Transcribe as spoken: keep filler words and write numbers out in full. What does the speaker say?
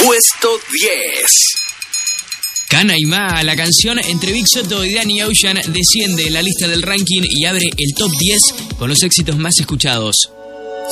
Puesto diez. Canaima, la canción entre Big Soto y Danny Ocean desciende en la lista del ranking y abre el top diez con los éxitos más escuchados.